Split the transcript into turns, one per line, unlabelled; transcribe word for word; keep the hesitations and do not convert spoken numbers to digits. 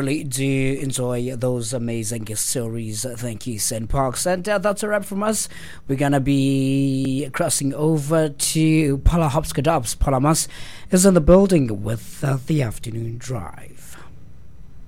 really do enjoy those amazing stories. Thank you, Saint Parks. And uh, that's a wrap from us. We're going to be crossing over to Paula Hopskadubs. Paula Mas is in the building with uh, the afternoon drive.